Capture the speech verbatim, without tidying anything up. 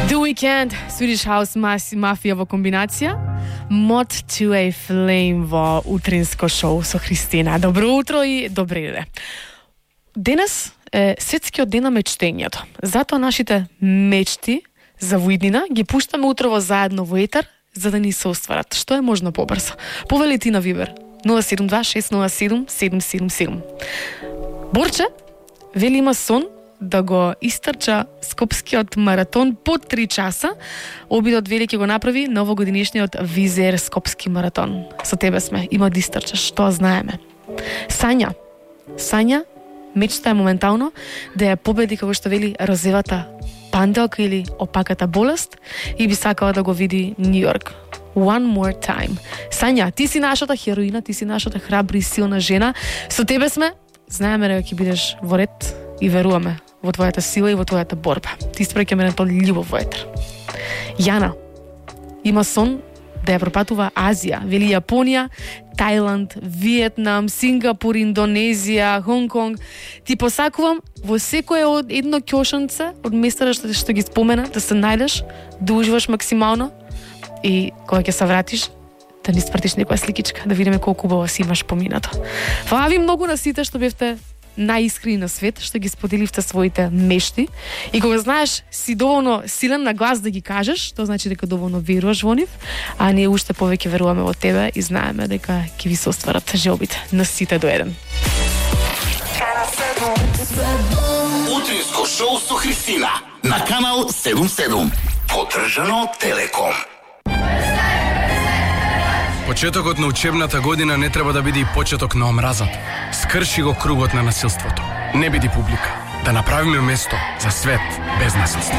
The Weeknd, Swedish House Mafia во комбинација, Mod to a Flame во утринско шоу со Христина. Добро утро и добри иде. Денес е светскиот ден на мечтењето. Затоа нашите мечти за воиднина ги пуштаме утрово заедно во етер, за да ни се остварат. Што е можно побрзо? Повели ти на Вибер нула седум два шест нула седум седум седум седум. Борче вели има сон да го истрча скопскиот маратон по три часа. Обидот вели ќе го направи новогодинишниот Визер скопски маратон. Со тебе сме, има да истрчаш, тоа знаеме. Сања, Сања мечтае моментално да ја победи, како што вели, розевата панделка или опаката болест и би сакала да го види Њујорк. One more time. Сања, ти си нашата хероина, ти си нашата храбра и силна жена. Со тебе сме, знаеме дека ќе бидеш во ред и веруваме во твојата сила и во твојата борба. Ти спреќаме на тоа љубов во етер. Јана има сон да ја пропатува Азија, вели Јапонија, Тајланд, Виетнам, Сингапур, Индонезија, Хонг-Конг. Ти посакувам во секое од едно ќошанце од местата што, што ги спомена, да се најдеш, да уживаш максимално и кога ќе се вратиш, да ни спратиш некоја сликичка, да видиме колку убаво си имаш поминато. Фала ви многу на сите што бевте најискрени на свет, што ги споделивте своите мечти. И кога знаеш си доволно силен на глас да ги кажеш, тоа значи дека доволно веруваш во нив, а ние уште повеќе веруваме во тебе и знаеме дека ќе ви се остварат желбите на сите до еден. Утринско шоу со Христина на канал седум седум. Поддржано од Телеком. Почетокот на учебната година не треба да биде и почеток на омразата. Скрши го кругот на насилството. Не биди публика. Да направиме место за свет без насилство.